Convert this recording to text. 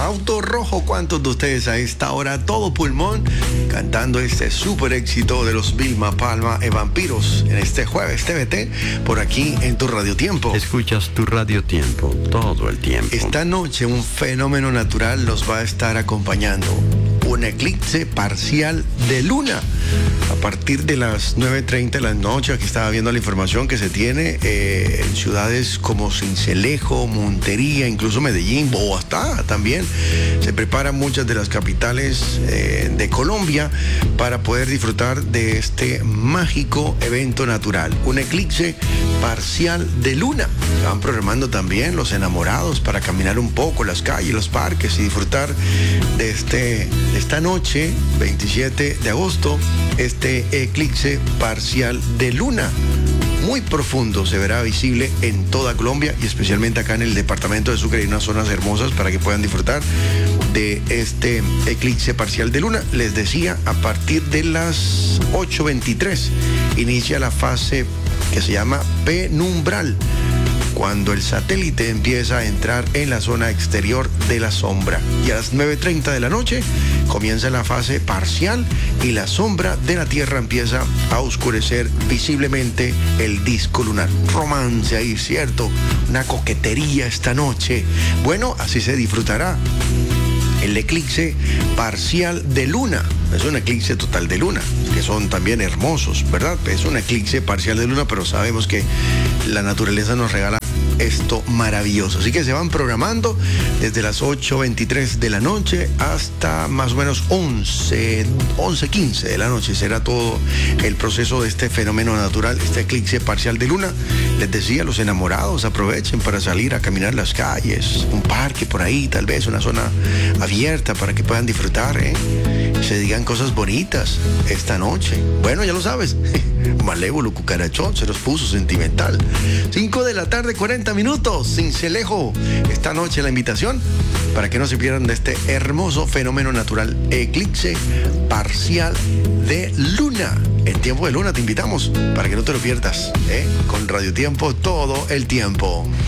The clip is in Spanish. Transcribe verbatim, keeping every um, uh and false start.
Auto Rojo, ¿cuántos de ustedes a esta hora, todo pulmón, cantando este súper éxito de los Vilma Palma e Vampiros en este jueves T V T, por aquí en tu Radio Tiempo? Escuchas tu Radio Tiempo todo el tiempo. Esta noche un fenómeno natural los va a estar acompañando. Un eclipse parcial de luna a partir de las nueve treinta de la noche. Aquí estaba viendo la información que se tiene eh, en ciudades como Sincelejo, Montería, incluso Medellín, Bogotá también. Se preparan muchas de las capitales eh, de Colombia para poder disfrutar de este mágico evento natural. Un eclipse parcial de luna. Estaban programando también los enamorados para caminar un poco las calles, los parques y disfrutar de este de esta noche, veintisiete de agosto, este eclipse parcial de luna. Muy profundo, se verá visible en toda Colombia y especialmente acá en el departamento de Sucre. Hay unas zonas hermosas para que puedan disfrutar de este eclipse parcial de luna. Les decía, a partir de las ocho veintitrés inicia la fase que se llama penumbral, cuando el satélite empieza a entrar en la zona exterior de la sombra. Y a las nueve treinta de la noche comienza la fase parcial y la sombra de la Tierra empieza a oscurecer visiblemente el disco lunar. Romance ahí, ¿cierto? Una coquetería esta noche. Bueno, así se disfrutará el eclipse parcial de luna. Es un eclipse total de luna, que son también hermosos, ¿verdad? Es un eclipse parcial de luna, pero sabemos que la naturaleza nos regala esto maravilloso. Así que se van programando desde las ocho veintitrés de la noche hasta más o menos once, once quince de la noche. Será todo el proceso de este fenómeno natural, este eclipse parcial de luna. Les decía, los enamorados aprovechen para salir a caminar las calles, un parque por ahí, tal vez una zona abierta para que puedan disfrutar, ¿eh? Se digan cosas bonitas esta noche. Bueno, ya lo sabes. Malévolo, cucarachón, se los puso sentimental. cinco de la tarde, cuarenta minutos, Sincelejo. Esta noche la invitación para que no se pierdan de este hermoso fenómeno natural, eclipse parcial de luna. En tiempo de luna te invitamos para que no te lo pierdas, ¿eh? Con Radio Tiempo todo el tiempo.